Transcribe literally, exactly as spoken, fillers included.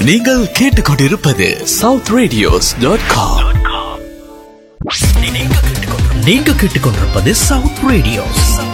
நீங்கள் கேட்டுக்கொண்டிருப்பது south radios dot com. நீங்க கேட்டுக்கொண்டிருப்பது சவுத் ரேடியோஸ்.